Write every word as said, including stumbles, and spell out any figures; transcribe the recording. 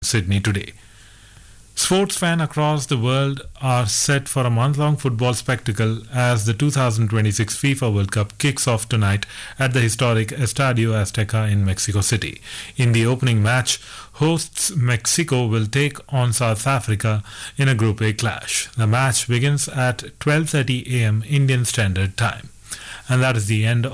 Sydney today. Sports fans across the world are set for a month-long football spectacle as the two thousand twenty-six FIFA World Cup kicks off tonight at the historic Estadio Azteca in Mexico City. In the opening match, hosts Mexico will take on South Africa in a Group A clash. The match begins at twelve thirty a m Indian Standard Time. And that is the end